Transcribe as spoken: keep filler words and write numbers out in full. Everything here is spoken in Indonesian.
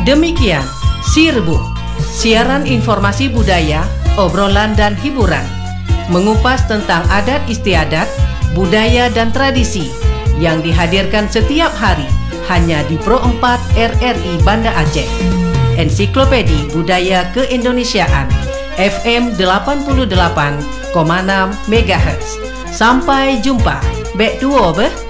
Demikian Si Rebu, siaran informasi budaya, obrolan dan hiburan, mengupas tentang adat istiadat, budaya dan tradisi yang dihadirkan setiap hari hanya di Pro empat R R I Banda Aceh. Ensiklopedi Budaya Keindonesiaan F M delapan puluh delapan koma enam megahertz. Sampai jumpa. Bek duo beh.